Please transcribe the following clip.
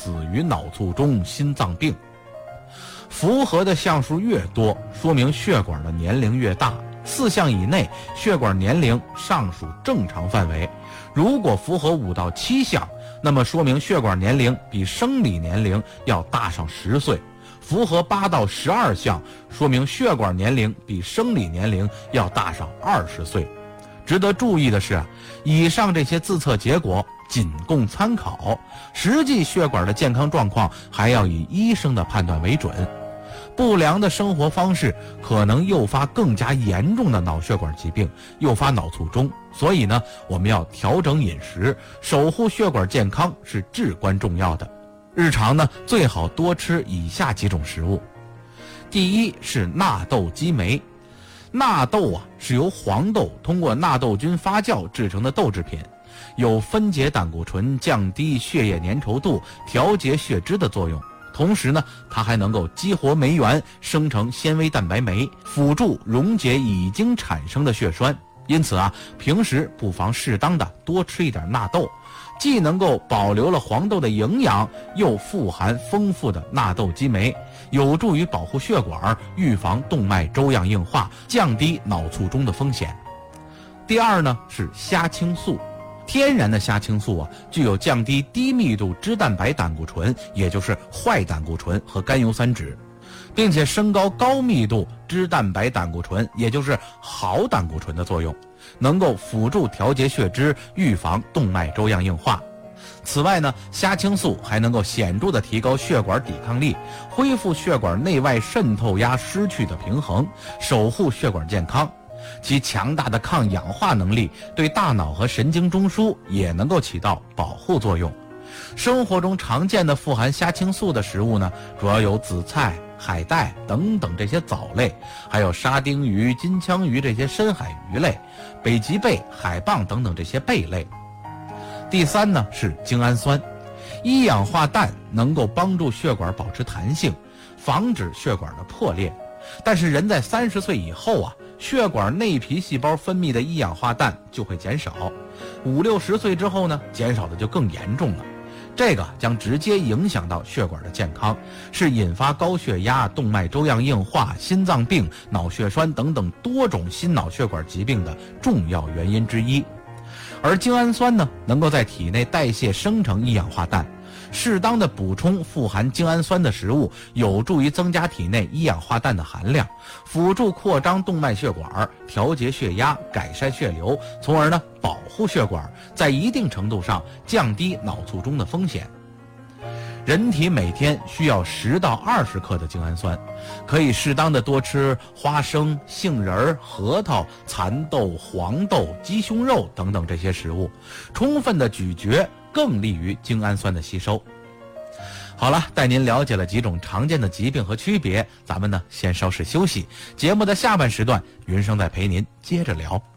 死于脑卒中、心脏病。符合的项数越多，说明血管的年龄越大。4项以内，血管年龄尚属正常范围。如果符合5到7项，那么说明血管年龄比生理年龄要大上10岁。符合8到12项，说明血管年龄比生理年龄要大上20岁。值得注意的是，以上这些自测结果仅供参考，实际血管的健康状况还要以医生的判断为准。不良的生活方式可能诱发更加严重的脑血管疾病，诱发脑卒中。所以呢，我们要调整饮食，守护血管健康是至关重要的。日常呢，最好多吃以下几种食物。第一是纳豆激酶。纳豆是由黄豆通过纳豆菌发酵制成的豆制品，有分解胆固醇、降低血液粘稠度、调节血脂的作用。同时呢，它还能够激活酶原，生成纤维蛋白酶，辅助溶解已经产生的血栓。因此平时不妨适当的多吃一点纳豆，既能够保留了黄豆的营养，又富含丰富的纳豆激酶，有助于保护血管，预防动脉粥样硬化，降低脑卒中的风险。第二呢是虾青素。天然的虾青素具有降低低密度脂蛋白胆固醇，也就是坏胆固醇和甘油三酯，并且升高高密度脂蛋白胆固醇，也就是好胆固醇的作用，能够辅助调节血脂，预防动脉粥样硬化。此外呢，虾青素还能够显著地提高血管抵抗力，恢复血管内外渗透压失去的平衡，守护血管健康。其强大的抗氧化能力对大脑和神经中枢也能够起到保护作用。生活中常见的富含虾青素的食物呢，主要有紫菜、海带等等这些藻类，还有沙丁鱼、金枪鱼这些深海鱼类，北极贝、海蚌等等这些贝类。第三呢是精氨酸。一氧化氮能够帮助血管保持弹性，防止血管的破裂。但是人在30岁以后血管内皮细胞分泌的一氧化氮就会减少，50、60岁之后呢，减少的就更严重了。这个将直接影响到血管的健康，是引发高血压、动脉粥样硬化、心脏病、脑血栓等等多种心脑血管疾病的重要原因之一。而精氨酸呢，能够在体内代谢生成一氧化氮。适当的补充富含精氨酸的食物，有助于增加体内一氧化氮的含量，辅助扩张动脉血管，调节血压，改善血流，从而呢保护血管，在一定程度上降低脑卒中的风险。人体每天需要10到20克的精氨酸，可以适当的多吃花生、杏仁、核桃、蚕豆、黄豆、鸡胸肉等等这些食物，充分的咀嚼更利于精氨酸的吸收。好了，带您了解了几种常见的疾病和区别，咱们呢先稍事休息。节目的下半时段，云生再陪您接着聊。